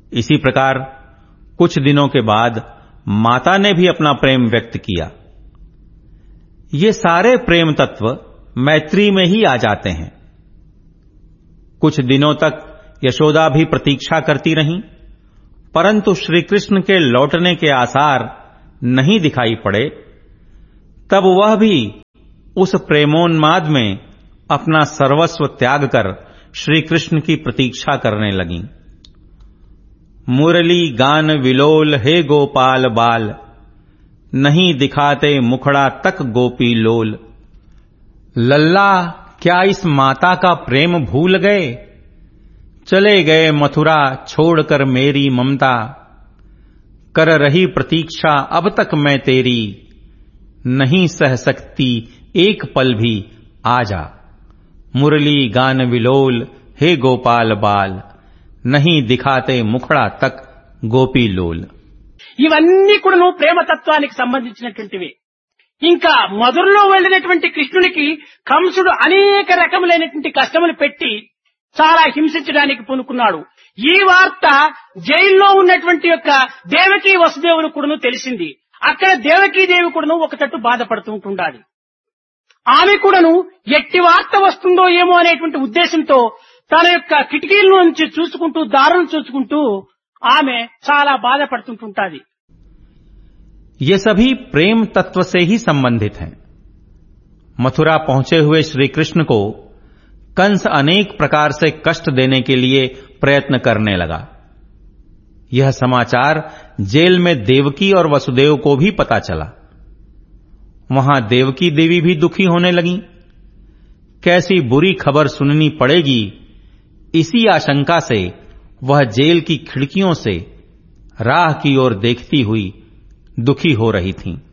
इसी प्रकार कुछ दिनों के बाद माता ने भी अपना प्रेम व्यक्त किया। ये सारे प्रेम तत्व मैत्री में ही आ जाते हैं। कुछ दिनों तक यशोदा भी प्रतीक्षा करती रहीं, परंतु श्री कृष्ण के लौटने के आसार नहीं दिखाई पड़े। तब वह भी उस प्रेमोन्माद में अपना सर्वस्व त्याग कर श्री कृष्ण की प्रतीक्षा करने लगीं। मुरली गान विलोल हे गोपाल बाल, नहीं दिखाते मुखड़ा तक गोपी लोल। लल्ला क्या इस माता का प्रेम भूल गए, चले गए मथुरा छोड़कर मेरी ममता। कर रही प्रतीक्षा अब तक मैं तेरी, नहीं सह सकती एक पल भी आजा। मुरली गान विलोल हे गोपाल बाल, नहीं दिखाते मुखड़ा तक गोपी लोल। ఇవన్నీ కూడాను ప్రేమతత్వానికి సంబంధించినటువంటివి. ఇంకా మధురలో వెళ్ళినటువంటి కృష్ణునికి కంసుడు అనేక రకములైనటువంటి కష్టములు పెట్టి చాలా హింసించడానికి పూనుకున్నాడు. ఈ వార్త జైల్లో ఉన్నటువంటి యొక్క దేవకీ వసుదేవులు కూడాను తెలిసింది. అక్కడ దేవకీదేవి కూడాను ఒక తట్టు బాధపడుతూ ఉంటుండాలి. ఆమె కూడాను ఎట్టి వార్త వస్తుందో ఏమో అనేటువంటి ఉద్దేశంతో తన యొక్క కిటికీల నుంచి చూసుకుంటూ దారులు చూసుకుంటూ ఆమె చాలా బాధపడుతుంటుంటాది. ये सभी प्रेम तत्व से ही संबंधित हैं। मथुरा पहुंचे हुए श्री कृष्ण को कंस अनेक प्रकार से कष्ट देने के लिए प्रयत्न करने लगा। यह समाचार जेल में देवकी और वसुदेव को भी पता चला। वहां देवकी देवी भी दुखी होने लगीं। कैसी बुरी खबर सुननी पड़ेगी, इसी आशंका से वह जेल की खिड़कियों से राह की ओर देखती हुई दुखी हो रही थीं।